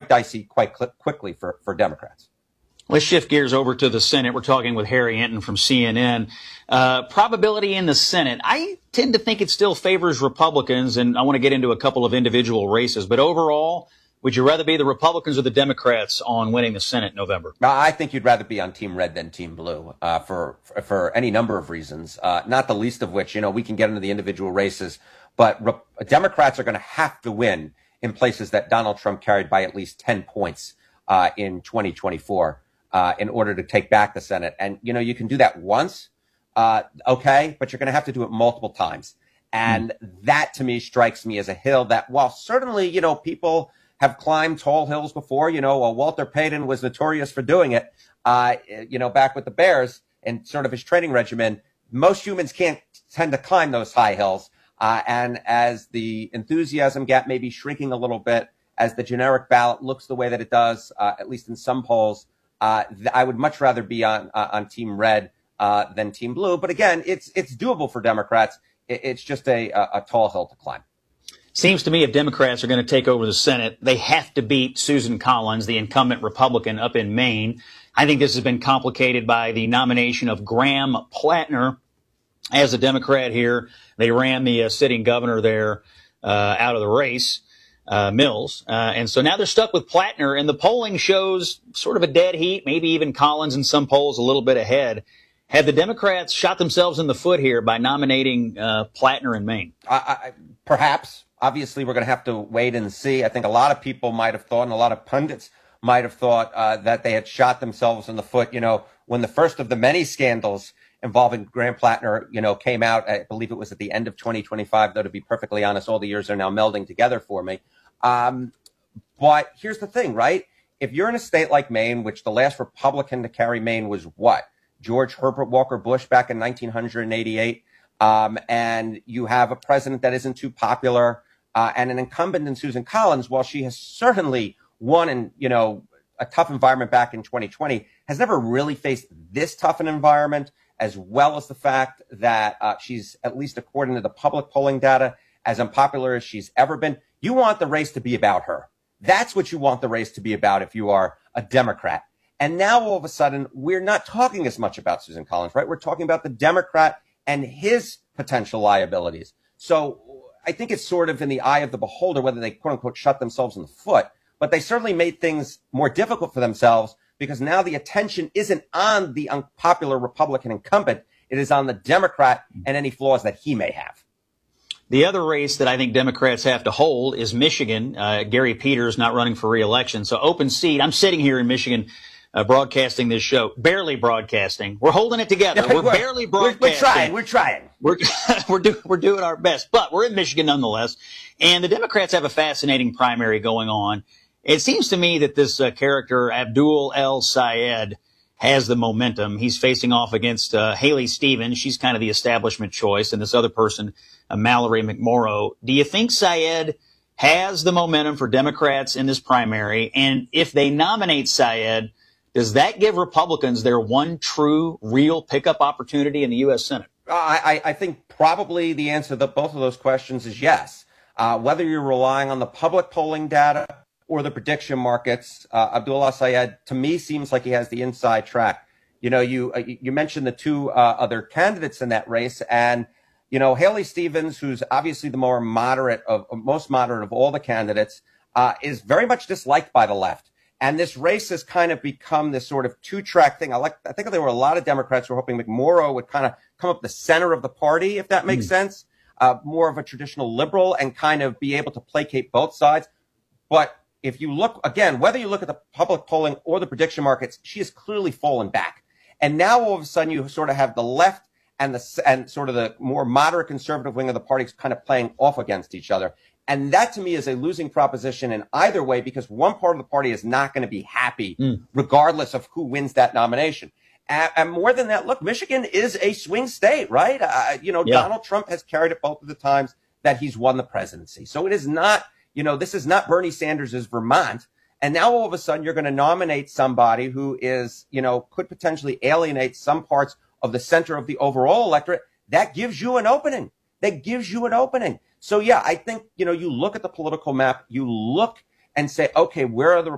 dicey quite quickly for Democrats. Let's shift gears over to the Senate. We're talking with Harry Enten from CNN. Probability in the Senate. I tend to think it still favors Republicans, and I want to get into a couple of individual races. But overall, would you rather be the Republicans or the Democrats on winning the Senate in November? I think you'd rather be on Team Red than Team Blue for any number of reasons, not the least of which, we can get into the individual races, but Democrats are going to have to win in places that Donald Trump carried by at least 10 points in 2024. In order to take back the Senate. And, you can do that once, okay, but you're going to have to do it multiple times. And that, to me, strikes me as a hill that, while certainly, people have climbed tall hills before, Walter Payton was notorious for doing it, back with the Bears and sort of his training regimen. Most humans can't tend to climb those high hills. And as the enthusiasm gap may be shrinking a little bit, as the generic ballot looks the way that it does, at least in some polls, I would much rather be on Team Red than Team Blue. But again, it's doable for Democrats. It's just a tall hill to climb. Seems to me if Democrats are going to take over the Senate, they have to beat Susan Collins, the incumbent Republican up in Maine. I think this has been complicated by the nomination of Graham Plattner as a Democrat here. They ran the sitting governor there out of the race. Mills. And so now they're stuck with Plattner, and the polling shows sort of a dead heat, maybe even Collins in some polls a little bit ahead. Have the Democrats shot themselves in the foot here by nominating Plattner in Maine? Perhaps. Obviously, we're going to have to wait and see. I think a lot of people might have thought, and a lot of pundits might have thought that they had shot themselves in the foot, when the first of the many scandals involving Graham Plattner, came out. I believe it was at the end of 2025, though, to be perfectly honest, all the years are now melding together for me. But here's the thing, right? If you're in a state like Maine, which the last Republican to carry Maine was what? George Herbert Walker Bush back in 1988. And you have a president that isn't too popular, and an incumbent in Susan Collins, while she has certainly won in, a tough environment back in 2020, has never really faced this tough an environment, as well as the fact that she's, at least according to the public polling data, as unpopular as she's ever been. You want the race to be about her. That's what you want the race to be about if you are a Democrat. And now all of a sudden, we're not talking as much about Susan Collins, right? We're talking about the Democrat and his potential liabilities. So I think it's sort of in the eye of the beholder whether they, quote unquote, shut themselves in the foot. But they certainly made things more difficult for themselves, because now the attention isn't on the unpopular Republican incumbent. It is on the Democrat and any flaws that he may have. The other race that I think Democrats have to hold is Michigan. Gary Peters not running for re-election. So open seat. I'm sitting here in Michigan broadcasting this show. Barely broadcasting. We're holding it together. We're barely broadcasting. We're trying. We're doing our best. But we're in Michigan nonetheless. And the Democrats have a fascinating primary going on. It seems to me that this character, Abdul El Sayed, has the momentum. He's facing off against Haley Stevens. She's kind of the establishment choice. And this other person, Mallory McMorrow. Do you think Sayed has the momentum for Democrats in this primary? And if they nominate Sayed, does that give Republicans their one true, real pickup opportunity in the U.S. Senate? I think probably the answer to both of those questions is yes. Whether you're relying on the public polling data or the prediction markets, Abdullah Sayed, to me, seems like he has the inside track. You mentioned the two other candidates in that race, and Haley Stevens, who's obviously the most moderate of all the candidates, is very much disliked by the left. And this race has kind of become this sort of two-track thing. I think there were a lot of Democrats who were hoping McMorrow would kind of come up the center of the party, if that makes sense, more of a traditional liberal, and kind of be able to placate both sides. But if you look, again, whether you look at the public polling or the prediction markets, she has clearly fallen back. And now all of a sudden you sort of have the left and sort of the more moderate conservative wing of the party kind of playing off against each other. And that, to me, is a losing proposition in either way, because one part of the party is not going to be happy regardless of who wins that nomination. And more than that, look, Michigan is a swing state, right? Donald Trump has carried it both of the times that he's won the presidency. So it is not, this is not Bernie Sanders' Vermont. And now all of a sudden you're going to nominate somebody who is, could potentially alienate some parts of the center of the overall electorate. That gives you an opening. So, yeah, I think, you look at the political map, you look and say, okay, where are the